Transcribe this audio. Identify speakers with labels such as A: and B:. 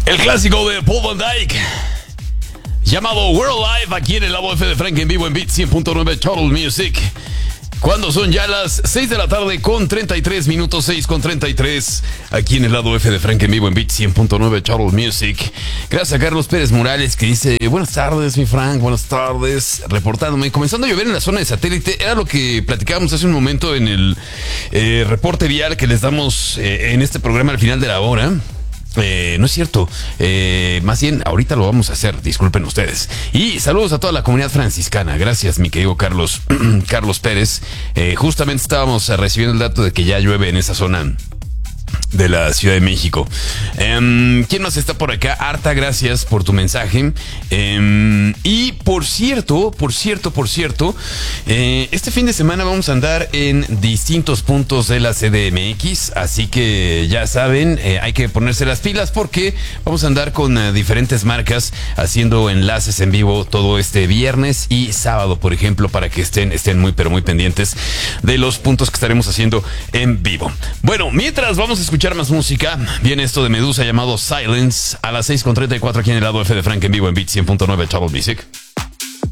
A: El clásico de Paul Van Dyke, llamado World Live, aquí en el lado F de Frank en vivo en Beat 100.9 Total Music. Cuando son ya las 6 de la tarde con 33 minutos, 6 con 33, aquí en el lado F de Frank en vivo en Beat 100.9 Total Music. Gracias a Carlos Pérez Morales que dice: buenas tardes mi Frank, buenas tardes, reportándome. Comenzando a llover en la zona de satélite, era lo que platicábamos hace un momento en el reporte vial que les damos en este programa al final de la hora. No es cierto, más bien ahorita lo vamos a hacer, disculpen ustedes. Y saludos a toda la comunidad franciscana. Gracias mi querido Carlos Carlos Pérez. Justamente estábamos recibiendo el dato de que ya llueve en esa zona de la Ciudad de México. ¿Quién más está por acá? Arta, gracias por tu mensaje. Y por cierto, este fin de semana vamos a andar en distintos puntos de la CDMX, así que ya saben, hay que ponerse las pilas porque vamos a andar con diferentes marcas haciendo enlaces en vivo todo este viernes y sábado, por ejemplo, para que estén muy pero muy pendientes de los puntos que estaremos haciendo en vivo. Bueno, mientras vamos a escuchar más música, viene esto de Medusa llamado Silence a las 6:34 aquí en el lado F de Frank en vivo en Beat 100.9 Total Music.